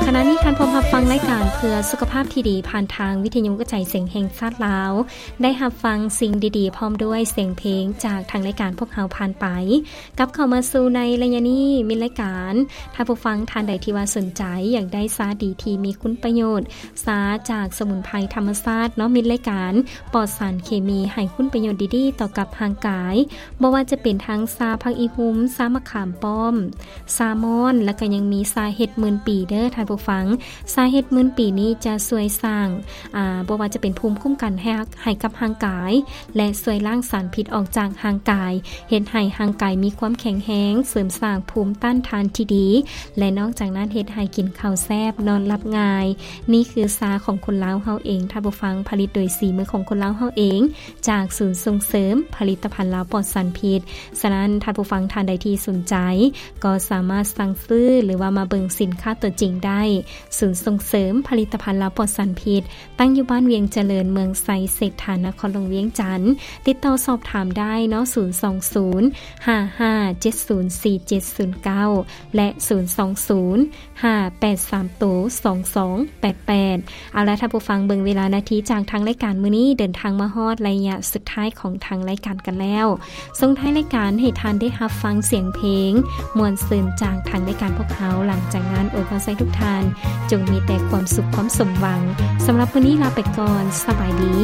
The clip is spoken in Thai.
ณะนี้ท่านผู้รับฟังรายการเพื่อสุขภาพที่ดีผ่านทางวิทยุกระจายเสียงแห่งชาติลาวได้รับฟังสิ่งดีๆพร้อมด้วยเสียงเพลงจากทางรายการพวกเราผ่านไปกลับเข้ามาสู่ในระยะนี้มีรายการท่านผู้ฟังท่านใดที่ว่าสนใจอยากได้สาดีที่มีคุณประโยชน์สาจากสมุนไพรธรรมชาติเนาะมีรายการปลอดสารเคมีให้คุณประโยชน์ดีๆต่อกับร่างกายบ่ว่าจะเป็นทั้งซาผักอีหุ้มซามะขามป้อมซามอนแล้วก็ยังมีซาเห็ดหมื่นปีเด้อท่านผู้ฟังสาเหตุมื้นปีนี้จะช่วยสร้างบ่ว่าจะเป็นภูมิคุ้มกันให้กับร่างกายและช่วยล้างสารพิษออกจากร่างกายเฮ็ดให้ร่างกายมีความแข็งแรงเสริมสร้างภูมิต้านทานที่ดีและนอกจากนั้นเฮ็ดให้กินข้าวแซ่บนอนหลับง่ายนี่คือสาของคนลาวเฮาเองท่านผู้ฟังผลิตโดยสีมือของคนลาวเฮาเองจากศูนย์ส่งเสริมผลิตภัณฑ์ลาวปลอดสารพิษฉะนั้นท่านผู้ฟังท่านใดที่สนใจก็สามารถสั่งซื้อหรือว่ามาเบิ่งสินค้าตัวจริงได้ศูนย์ส่งเสริมผลิตภัณฑ์ลาวปลอดสารพิษตั้งอยู่บ้านเวียงเจริญเมืองไซเศรษฐานครหลวงเวียงจันทน์ติดต่อสอบถามได้เนาะ02055704709และ02058302288เอาล่ะท่านผู้ฟังเบิ่งเวลานาทีจากทางรายการมื้อนี้เดินทางมาฮอดระยะสุดท้ายของทางรายการกันแล้วส่งท้ายรายการให้ท่านได้รับฟังเสียงเพลงม่วนซื่นจากทางรายการพวกเขาหลังจากนั้นอวยพรให้ทุกท่านจงมีแต่ความสุขความสมหวังสำหรับวันนี้ลาไปก่อนสบายดี